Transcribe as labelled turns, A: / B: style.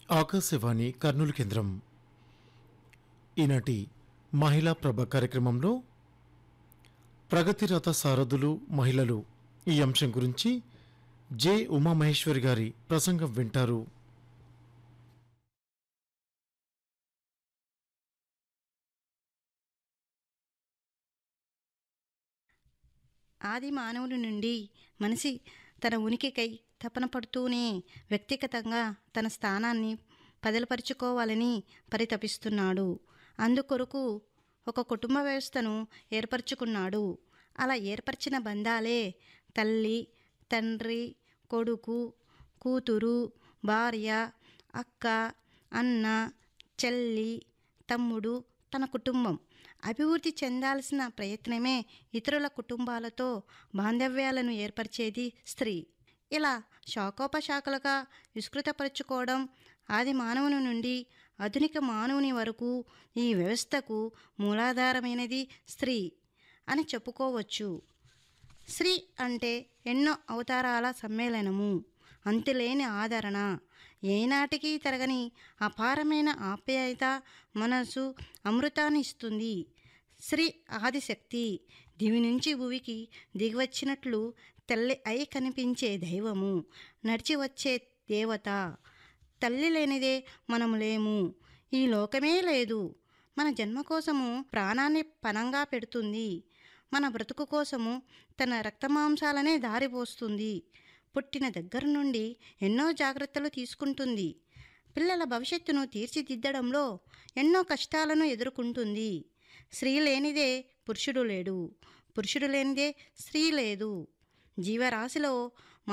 A: ఆకాశవాణి కర్నూలు కేంద్రం. ఈనాటి మహిళా ప్రభ కార్యక్రమంలో ప్రగతిరథ సారథులు మహిళలు ఈ అంశం గురించి జె ఉమామహేశ్వరి గారి ప్రసంగం వింటారు.
B: ఆది మానవుని నుండి మనిషి తన ఉనికికై తపన పడుతూనే వ్యక్తిగతంగా తన స్థానాన్ని పదిలపరుచుకోవాలని పరితపిస్తున్నాడు. అందుకొరకు ఒక కుటుంబ వ్యవస్థను ఏర్పరచుకున్నాడు. అలా ఏర్పరిచిన బంధాలే తల్లి, తండ్రి, కొడుకు, కూతురు, భార్య, అక్క, అన్న, చెల్లి, తమ్ముడు, తన కుటుంబం. అభివృద్ధి చెందాల్సిన ప్రయత్నమే ఇతరుల కుటుంబాలతో బాంధవ్యాలను ఏర్పరిచేది స్త్రీ. ఇలా శాఖోపశాఖలుగా విస్తృతపరచుకోవడం ఆది మానవుని నుండి ఆధునిక మానవుని వరకు ఈ వ్యవస్థకు మూలాధారమైనది స్త్రీ అని చెప్పుకోవచ్చు. స్త్రీ అంటే ఎన్నో అవతారాల సమ్మేళనము, అంతులేని ఆదరణ, ఏనాటికి తరగని అపారమైన ఆప్యాయత, మనసు అమృతాన్ని ఇస్తుంది. స్త్రీ ఆదిశక్తి, దివి నుంచి భువికి దిగివచ్చినట్లు తల్లి అయి కనిపించే దైవము, నడిచి వచ్చే దేవత. తల్లి లేనిదే మనము లేము, ఈ లోకమే లేదు. మన జన్మ కోసము ప్రాణాన్ని పణంగా పెడుతుంది. మన బ్రతుకు కోసము తన రక్తమాంసాలనే దారిపోస్తుంది. పుట్టిన దగ్గర నుండి ఎన్నో జాగ్రత్తలు తీసుకుంటుంది. పిల్లల భవిష్యత్తును తీర్చిదిద్దడంలో ఎన్నో కష్టాలను ఎదుర్కొంటుంది. స్త్రీ లేనిదే పురుషుడు లేడు, పురుషుడు లేనిదే స్త్రీ లేదు. జీవరాశిలో